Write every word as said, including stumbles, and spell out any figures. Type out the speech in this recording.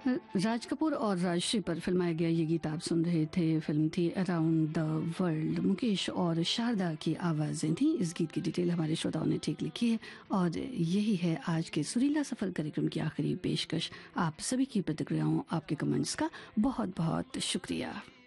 राज कपूर और राजश्री पर फिल्माया गया ये गीत आप सुन रहे थे। फिल्म थी अराउंड द वर्ल्ड। मुकेश और शारदा की आवाज़ें थी। इस गीत की डिटेल हमारे श्रोताओं ने ठीक लिखी है और यही है आज के सुरीला सफ़र कार्यक्रम की आखिरी पेशकश। आप सभी की प्रतिक्रियाओं, आपके कमेंट्स का बहुत बहुत शुक्रिया।